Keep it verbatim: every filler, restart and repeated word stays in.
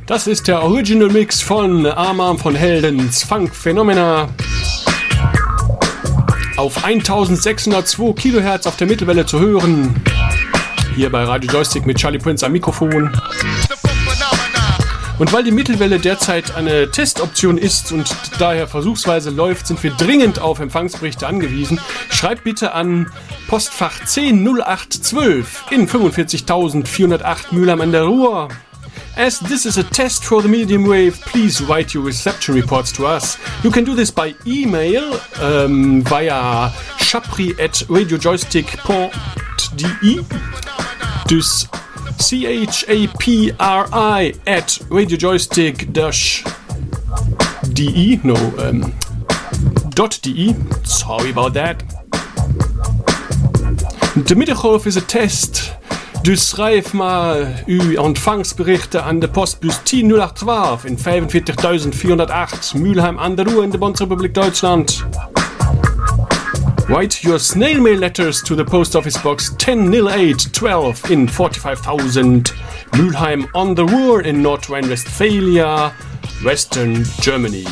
Das ist der Original Mix von Arm Arm von Heldens Funk Phenomena auf eintausendsechshundertzwei Kilohertz auf der Mittelwelle zu hören. Hier bei Radio Joystick mit Charlie Prince am Mikrofon. Und weil die Mittelwelle derzeit eine Testoption ist und daher versuchsweise läuft, sind wir dringend auf Empfangsberichte angewiesen. Schreibt bitte an Postfach zehn null acht zwölf in fünfundvierzigtausendvierhundertacht Mülheim an der Ruhr. As this is a test for the medium wave, please write your reception reports to us. You can do this by email um, via chapri at radiojoystick dot de. Dus C H A P R I at radiojoystick dash de. No, um, dot de. Sorry about that. De Middengolf is a test. Dus schrijf maar uw ontvangsberichten aan de postbus tien nul acht twaalf in vijfenveertigtausendvierhondertacht Mülheim an der Ruhr in de Bundesrepublik Deutschland. Write your snail mail letters to the post office box ten nil eight twelve in forty-five thousand Mülheim on the Ruhr in North Rhine-Westphalia, Western Germany.